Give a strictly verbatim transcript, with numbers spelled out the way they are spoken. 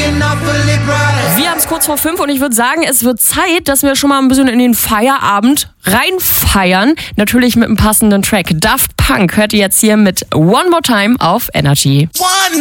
Wir haben es kurz vor fünf und ich würde sagen, es wird Zeit, dass wir schon mal ein bisschen in den Feierabend reinfeiern. Natürlich mit einem passenden Track. Daft Punk hört ihr jetzt hier mit One More Time auf Energy. One